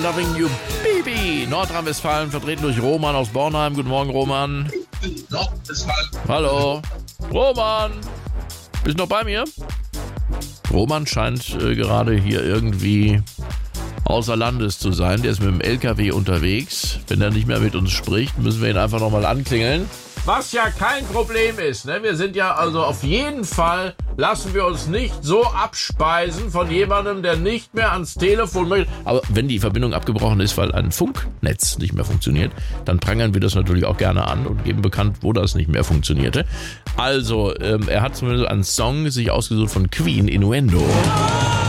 Loving You Baby. Nordrhein-Westfalen vertreten durch Roman aus Bornheim. Guten Morgen, Roman. Hallo. Roman. Bist du noch bei mir? Roman scheint gerade hier irgendwie außer Landes zu sein. Der ist mit dem LKW unterwegs. Wenn er nicht mehr mit uns spricht, müssen wir ihn einfach nochmal anklingeln. Was ja kein Problem ist, ne? Wir sind ja also auf jeden Fall, lassen wir uns nicht so abspeisen von jemandem, der nicht mehr ans Telefon möchte. Aber wenn die Verbindung abgebrochen ist, weil ein Funknetz nicht mehr funktioniert, dann prangern wir das natürlich auch gerne an und geben bekannt, wo das nicht mehr funktionierte. Also, er hat zumindest einen Song sich ausgesucht von Queen, Innuendo.